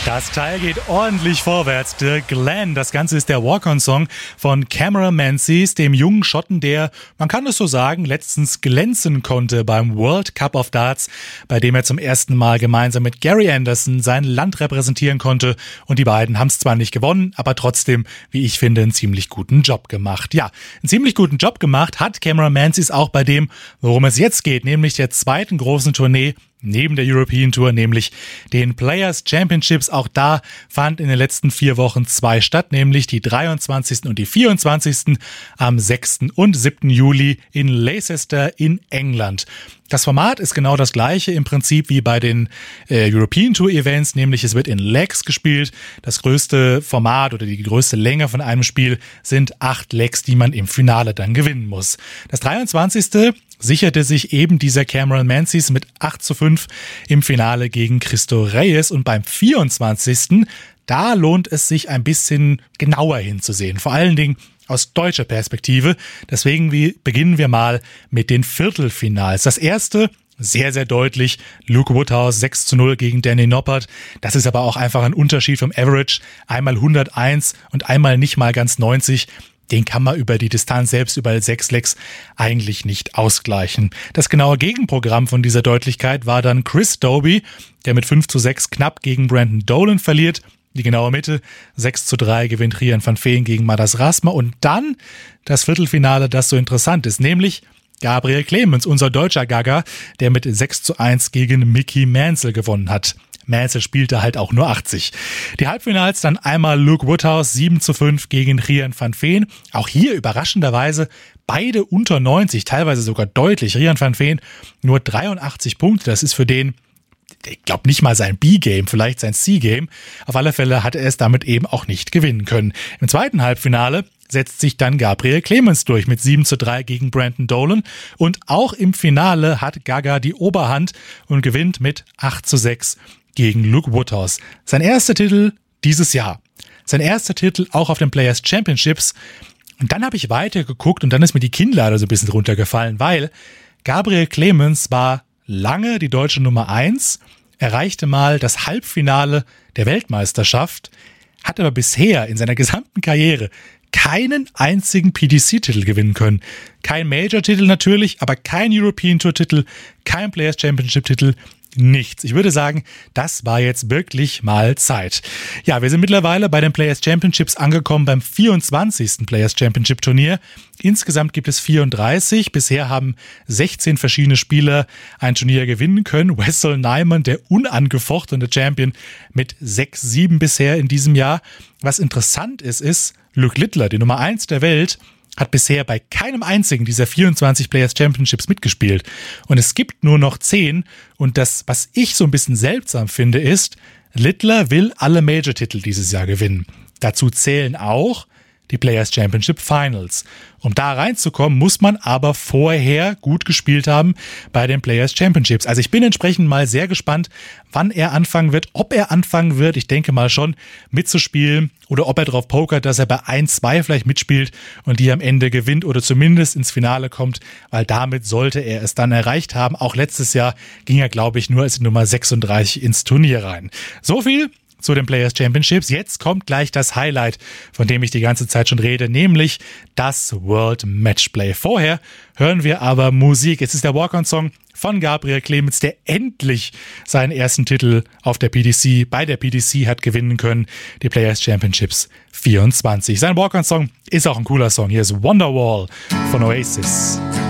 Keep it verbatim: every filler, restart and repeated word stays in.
Das Teil geht ordentlich vorwärts. The Glen, das Ganze ist der Walk-on-Song von Cameron Menzies, dem jungen Schotten, der, man kann es so sagen, letztens glänzen konnte beim World Cup of Darts, bei dem er zum ersten Mal gemeinsam mit Gary Anderson sein Land repräsentieren konnte. Und die beiden haben es zwar nicht gewonnen, aber trotzdem, wie ich finde, einen ziemlich guten Job gemacht. Ja, einen ziemlich guten Job gemacht hat Cameron Menzies auch bei dem, worum es jetzt geht, nämlich der zweiten großen Tournee neben der European Tour, nämlich den Players Championships. Auch da fand in den letzten vier Wochen zwei statt, nämlich die dreiundzwanzigsten und die vierundzwanzigsten am sechsten und siebten Juli in Leicester in England. Das Format ist genau das gleiche im Prinzip wie bei den äh, European Tour Events, nämlich es wird in Legs gespielt. Das größte Format oder die größte Länge von einem Spiel sind acht Legs, die man im Finale dann gewinnen muss. Das dreiundzwanzigste sicherte sich eben dieser Cameron Menzies mit acht zu fünf im Finale gegen Cristo Reyes, und beim vierundzwanzigsten da lohnt es sich ein bisschen genauer hinzusehen, vor allen Dingen aus deutscher Perspektive. Deswegen wie beginnen wir mal mit den Viertelfinals. Das erste, sehr, sehr deutlich, Luke Woodhouse sechs zu null gegen Danny Noppert. Das ist aber auch einfach ein Unterschied vom Average. Einmal hunderteins und einmal nicht mal ganz neunzig. Den kann man über die Distanz selbst, über sechs Legs, eigentlich nicht ausgleichen. Das genaue Gegenprogramm von dieser Deutlichkeit war dann Chris Dobey, der mit fünf zu sechs knapp gegen Brandon Dolan verliert. Die genaue Mitte, sechs zu drei gewinnt Rian van Veen gegen Madas Rasma. Und dann das Viertelfinale, das so interessant ist, nämlich Gabriel Clemens, unser deutscher Gaga, der mit sechs zu eins gegen Mickey Mansell gewonnen hat. Mansell spielte halt auch nur achtzig. Die Halbfinals dann einmal Luke Woodhouse sieben zu fünf gegen Rian van Veen. Auch hier überraschenderweise beide unter neunzig, teilweise sogar deutlich. Rian van Veen nur dreiundachtzig Punkte, das ist für den, ich glaube nicht mal sein B-Game, vielleicht sein C-Game. Auf alle Fälle hat er es damit eben auch nicht gewinnen können. Im zweiten Halbfinale setzt sich dann Gabriel Clemens durch mit sieben zu drei gegen Brandon Dolan. Und auch im Finale hat Gaga die Oberhand und gewinnt mit acht zu sechs gegen Luke Woodhouse. Sein erster Titel dieses Jahr. Sein erster Titel auch auf den Players Championships. Und dann habe ich weitergeguckt und dann ist mir die Kinnlade so ein bisschen runtergefallen, weil Gabriel Clemens war lange die deutsche Nummer eins, erreichte mal das Halbfinale der Weltmeisterschaft, hat aber bisher in seiner gesamten Karriere keinen einzigen P D C-Titel gewinnen können. Kein Major-Titel natürlich, aber kein European Tour-Titel, kein Players Championship-Titel, nichts. Ich würde sagen, das war jetzt wirklich mal Zeit. Ja, wir sind mittlerweile bei den Players Championships angekommen beim vierundzwanzigsten Players Championship Turnier. Insgesamt gibt es vierunddreißig. Bisher haben sechzehn verschiedene Spieler ein Turnier gewinnen können. Wessel Nijman, der unangefochtene Champion, mit sechs sieben bisher in diesem Jahr. Was interessant ist, ist, Luke Littler, die Nummer eins der Welt, hat bisher bei keinem einzigen dieser vierundzwanzig Players Championships mitgespielt. Und es gibt nur noch zehn. Und das, was ich so ein bisschen seltsam finde, ist, Littler will alle Major-Titel dieses Jahr gewinnen. Dazu zählen auch die Players Championship Finals. Um da reinzukommen, muss man aber vorher gut gespielt haben bei den Players Championships. Also ich bin entsprechend mal sehr gespannt, wann er anfangen wird, ob er anfangen wird, ich denke mal schon, mitzuspielen oder ob er drauf pokert, dass er bei eins, zwei vielleicht mitspielt und die am Ende gewinnt oder zumindest ins Finale kommt, weil damit sollte er es dann erreicht haben. Auch letztes Jahr ging er, glaube ich, nur als Nummer sechsunddreißig ins Turnier rein. So viel zu den Players Championships. Jetzt kommt gleich das Highlight, von dem ich die ganze Zeit schon rede, nämlich das World Matchplay. Vorher hören wir aber Musik. Es ist der Walk-on-Song von Gabriel Clemens, der endlich seinen ersten Titel auf der P D C, bei der P D C hat gewinnen können, die Players Championships vierundzwanzig. Sein Walk-on-Song ist auch ein cooler Song. Hier ist Wonderwall von Oasis.